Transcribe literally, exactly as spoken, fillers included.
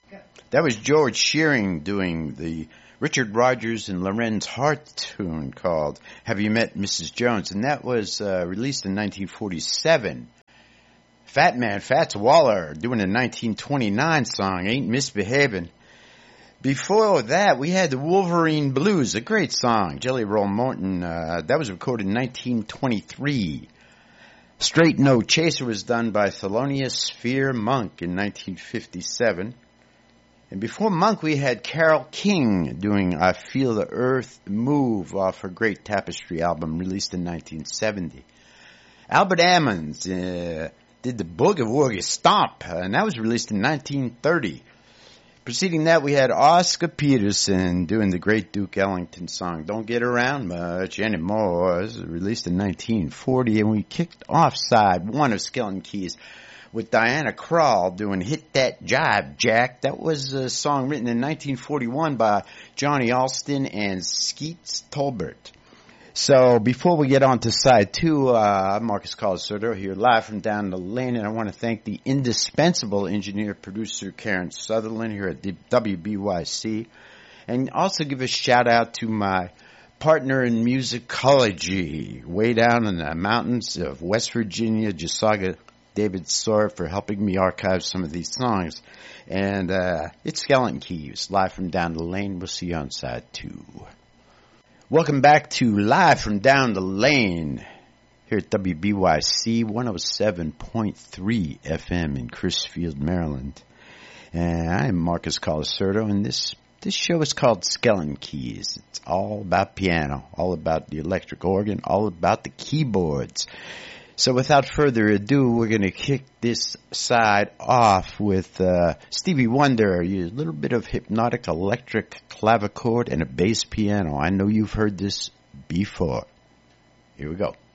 That was George Shearing doing the Richard Rodgers and Lorenz Hart tune called Have You Met Missus Jones? And that was uh, released in nineteen forty-seven. Fat Man, Fats Waller, doing a nineteen twenty-nine song, Ain't Misbehavin'. Before that, we had the Wolverine Blues, a great song. Jelly Roll Morton, uh, that was recorded in nineteen twenty-three. Straight No Chaser was done by Thelonious Fear Monk in nineteen fifty-seven. And before Monk, we had Carole King doing I Feel the Earth Move off her great Tapestry album released in nineteen seventy. Albert Ammons uh, did the Boogie Woogie Stomp, and that was released in nineteen thirty. Preceding that, we had Oscar Peterson doing the great Duke Ellington song, Don't Get Around Much Anymore. This was released in nineteen forty, and we kicked off side one of Skeleton Keys with Diana Krall doing Hit That Jive Jack. That was a song written in nineteen forty-one by Johnny Alston and Skeets Tolbert. So before we get on to side two, uh, I'm Marcus Colasurdo here live from down the lane, and I want to thank the indispensable engineer, producer Karen Sutherland here at the W B Y C, and also give a shout out to my partner in musicology way down in the mountains of West Virginia, Jasaga, David Sawyer, for helping me archive some of these songs. And uh, it's Skeleton Keys, live from down the lane. We'll see you on side two. Welcome back to Live from Down the Lane here at W B Y C one oh seven point three F M in Crisfield, Maryland. And I'm Marcus Colasurdo, and this this show is called Skeleton Keys. It's all about piano, all about the electric organ, all about the keyboards. So without further ado, we're going to kick this side off with uh, Stevie Wonder, a little bit of hypnotic electric clavichord and a bass piano. I know you've heard this before. Here we go.